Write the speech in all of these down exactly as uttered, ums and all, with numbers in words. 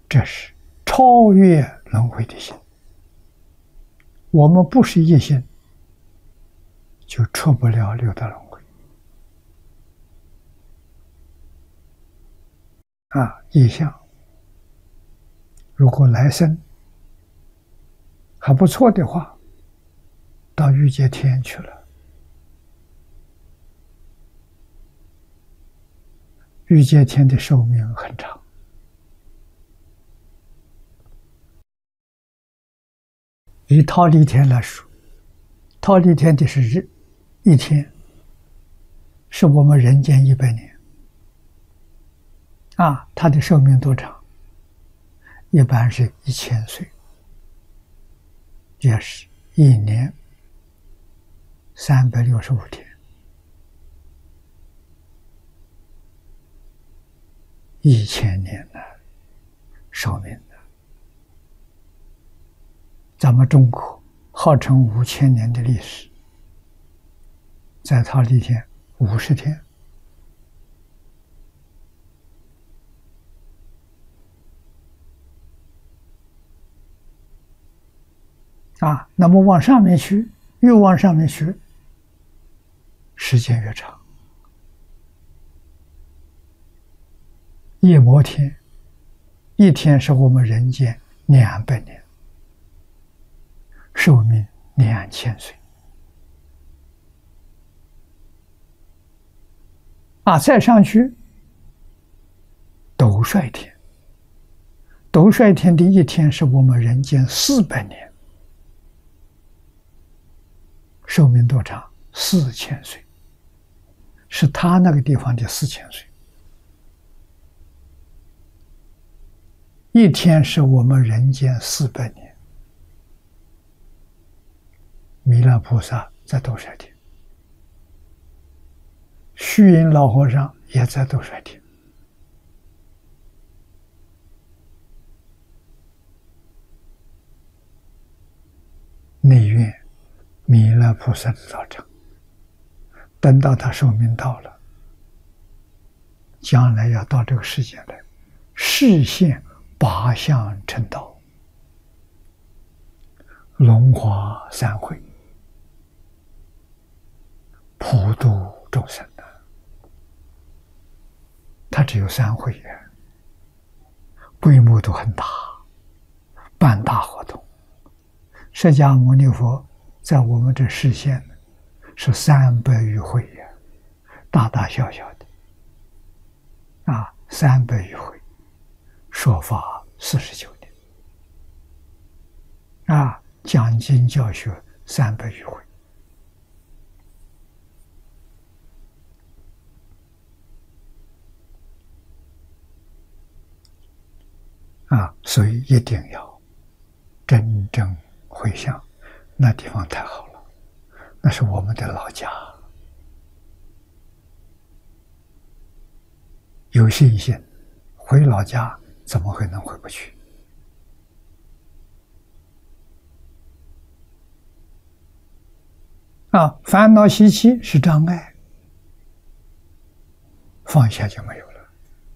这是超越轮回的心。我们不是一心，就出不了六道轮回。啊，意象，如果来生还不错的话，到欲界天去了。欲界天的寿命很长，以忉利天来说，忉利天的是日一天，是我们人间一百年。啊，它的寿命多长？一般是一千岁，也是一年三百六十五天。一千年的寿命的，咱们中国号称五千年的历史，在忉利天五十天。啊，那么往上面去，越往上面去，时间越长。夜摩天，一天是我们人间两百年，寿命两千岁。啊，再上去，斗率天，斗率天的一天是我们人间四百年，寿命多长？四千岁，是他那个地方的四千岁。一天是我们人间四百年。弥勒菩萨在斗率天，虚云老和尚也在斗率天。内愿弥勒菩萨的道场，等到他寿命到了，将来要到这个世界来，示现八相成道，龙华三会，普度众生的。他只有三会员，规模都很大，办大活动。释迦牟尼佛在我们这示现是三百余会员，大大小小的，啊，三百余会，说法四十九年，啊，讲经教学三百余回。啊，所以一定要真正回向，那地方太好了，那是我们的老家。有信心回老家，怎么会能回不去？啊，烦恼习气是障碍，放下就没有了。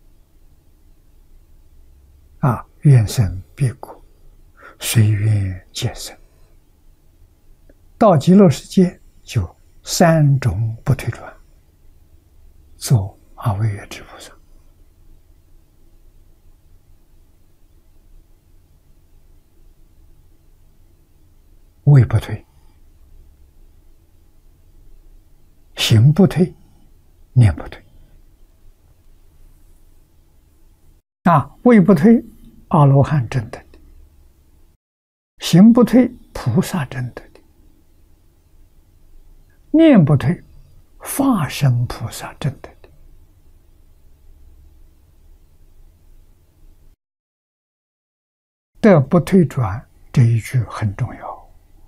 啊，愿生必果，随愿皆生。到极乐世界就三种不退转，做阿惟越致菩萨。位不退，行不退，念不退。啊，位不退，阿罗汉证得的；行不退，菩萨证得的；念不退，化身菩萨证得的。得不退转这一句很重要。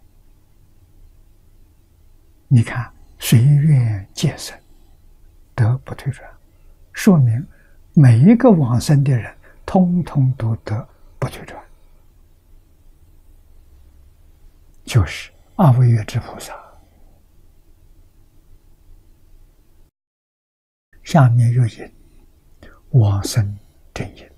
你看，随愿皆生，得不退转，说明每一个往生的人，通通都得不退转，就是阿惟越致菩萨。下面又引往生真言。